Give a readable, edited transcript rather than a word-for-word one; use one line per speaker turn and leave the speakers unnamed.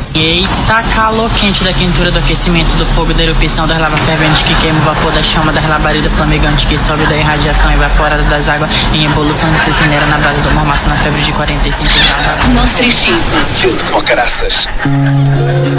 Eita, calor quente da quentura do aquecimento do fogo, da erupção das lavas ferventes que queima o vapor da chama, das labaredas flamegantes que sobe da irradiação evaporada das águas em evolução de cicinera na base do mormaço na febre de 45 graus.
Não trechinho.
Quente como caraças.